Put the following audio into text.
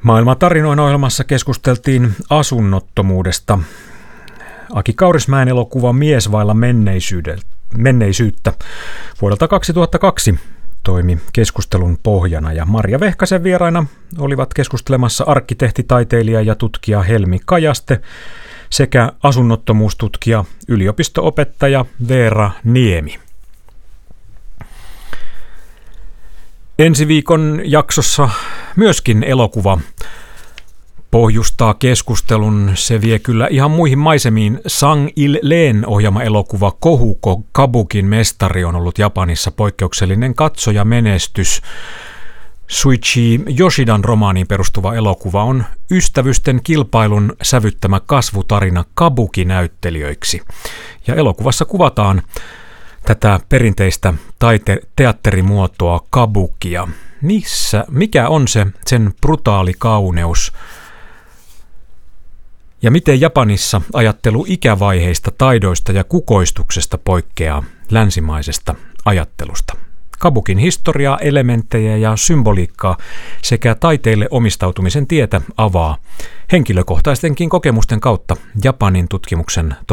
Maailman tarinoina ohjelmassa keskusteltiin asunnottomuudesta. Aki Kaurismäen elokuva Mies vailla menneisyyttä vuodelta 2002 toimi keskustelun pohjana, ja Marja Vehkasen vieraina olivat keskustelemassa arkkitehti, taiteilija ja tutkija Helmi Kajaste sekä asunnottomuustutkija, yliopisto-opettaja Veera Niemi. Ensi viikon jaksossa myöskin elokuva pohjustaa keskustelun. Se vie kyllä ihan muihin maisemiin. Sang Il-leen ohjaama elokuva Kohuko Kabukin mestari on ollut Japanissa poikkeuksellinen katsojamenestys. Shuichi Yoshidan romaaniin perustuva elokuva on ystävysten kilpailun sävyttämä kasvutarina kabuki-näyttelijöiksi. Ja elokuvassa kuvataan tätä perinteistä teatterimuotoa kabukia. Mikä on sen brutaali kauneus? Ja miten Japanissa ajattelu ikävaiheista, taidoista ja kukoistuksesta poikkeaa länsimaisesta ajattelusta? Kabukin historiaa, elementtejä ja symboliikkaa sekä taiteille omistautumisen tietä avaa henkilökohtaistenkin kokemusten kautta Japanin tutkimuksen